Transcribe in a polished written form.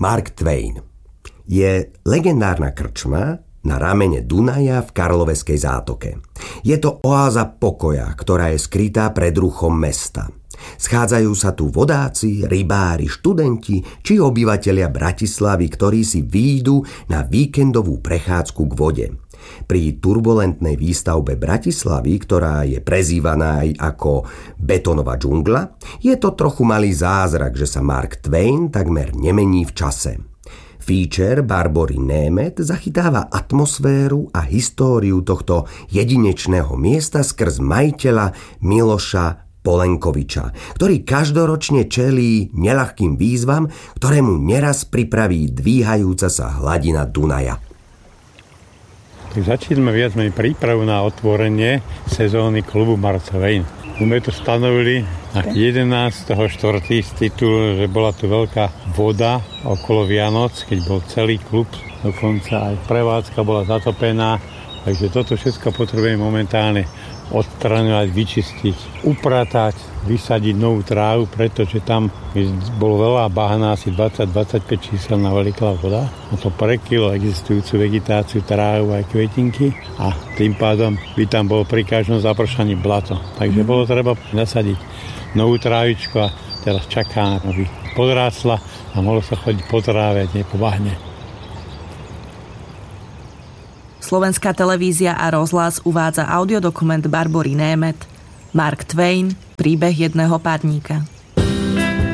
Mark Twain je legendárna krčma na ramene Dunaja v Karloveskej zátoke. Je to oáza pokoja, ktorá je skrytá pred ruchom mesta. Schádzajú sa tu vodáci, rybári, študenti či obyvatelia Bratislavy, ktorí si výjdu na víkendovú prechádzku k vode. Pri turbulentnej výstavbe Bratislavy, ktorá je prezývaná aj ako betónová džungla, je to trochu malý zázrak, že sa Mark Twain takmer nemení v čase. Feature Barbory Németh zachytáva atmosféru a históriu tohto jedinečného miesta skrz majiteľa Miloša Polenkoviča, ktorý každoročne čelí neľahkým výzvam, ktoré mu neraz pripraví dvíhajúca sa hladina Dunaja. Tak začíname viac menej prípravu na otvorenie sezóny klubu Mark Twain. My to stanovili na 11.4. z titulu, že bola tu veľká voda okolo Vianoc, keď bol celý klub, dokonca aj prevádzka bola zatopená, takže toto všetko potrebujeme momentálne odstraňovať, vyčistiť, upratať, vysadiť novú trávu, pretože tam bolo veľa bahna, asi 20-25 čísel na veľká voda. A to prekrylo existujúcu vegetáciu, trávu aj kvetinky a tým pádom by tam bolo pri každom zapršaní blato. Takže bolo treba nasadiť novú trávičku a teraz čaká, aby podrástla a mohlo sa chodiť po tráve, nie po bahne. Slovenská televízia a rozhlas uvádza audiodokument Barbory Németh Mark Twain, príbeh jedného párníka.